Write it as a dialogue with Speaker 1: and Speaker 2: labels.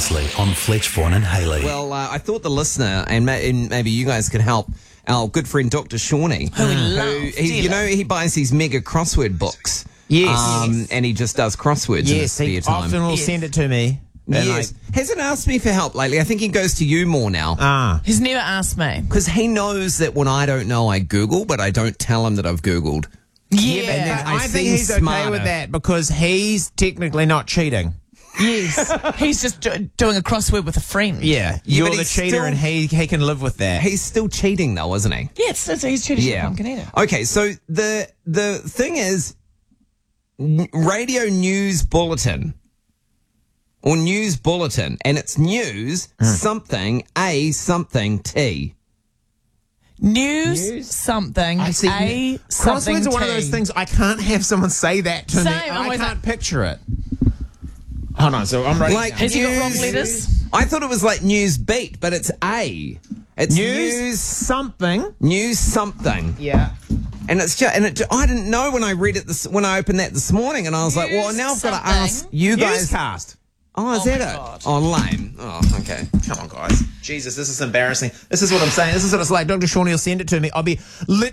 Speaker 1: anonymously on Fletchbourne and Haley.
Speaker 2: Well, I thought the listener, and maybe you guys could help, our good friend Dr. Shawnee.
Speaker 3: Who we love.
Speaker 2: He buys these mega crossword books.
Speaker 4: Yes.
Speaker 2: And he just does crosswords in his
Speaker 4: Yes,
Speaker 2: spare
Speaker 4: he
Speaker 2: time.
Speaker 4: often will send it to me. And
Speaker 2: Yes. Hasn't asked me for help lately. I think he goes to you more now.
Speaker 3: He's never asked me.
Speaker 2: Because he knows that when I don't know, I Google, but I don't tell him that I've Googled.
Speaker 3: Yeah.
Speaker 2: I
Speaker 4: I think
Speaker 2: seem
Speaker 4: he's okay
Speaker 2: smarter.
Speaker 4: with that because he's technically not cheating.
Speaker 3: Yes. He's just doing a crossword with a friend.
Speaker 4: Yeah,
Speaker 2: Yeah,
Speaker 4: you're
Speaker 2: but
Speaker 4: the
Speaker 2: he's
Speaker 4: cheater
Speaker 2: still-
Speaker 4: and he can live with that.
Speaker 2: He's still cheating though, isn't he?
Speaker 3: Yeah, he's cheating.
Speaker 2: Yeah. Okay, so the thing is, radio news bulletin or news bulletin, and it's news something a something t.
Speaker 3: News something.
Speaker 4: I see.
Speaker 3: A something.
Speaker 4: Crosswords are one of those
Speaker 3: T.
Speaker 4: things I can't have someone say that to me.
Speaker 3: Same,
Speaker 4: I
Speaker 3: always
Speaker 4: can't picture it. Hold on, so I'm writing.
Speaker 2: Like
Speaker 3: Has he got wrong
Speaker 2: news-
Speaker 3: letters?
Speaker 2: I thought it was like news beat, but it's a. It's
Speaker 4: news something.
Speaker 2: news something.
Speaker 4: Yeah.
Speaker 2: And it's just, I didn't know when I read it when I opened that this morning, and I was like, well,
Speaker 3: News
Speaker 2: now I've got to
Speaker 3: something.
Speaker 2: ask you guys.
Speaker 4: Newscast.
Speaker 2: Oh, is
Speaker 3: Oh
Speaker 2: that
Speaker 3: my
Speaker 2: it?
Speaker 3: God.
Speaker 2: Oh, lame. Oh, okay.
Speaker 4: Come on, guys. Jesus, this is embarrassing. This is what I'm saying. This is what it's like. Dr. Shawnee will send it to me. I'll be